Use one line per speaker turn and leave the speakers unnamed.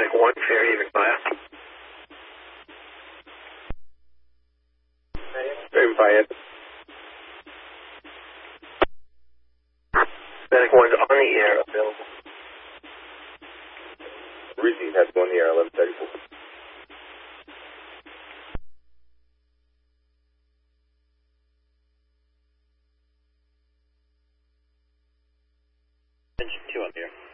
Medic 1, fair even fire. Fair even fire. Medic 1's on the air, available.
Receive has one here, 1134.
Engine 2 on the air.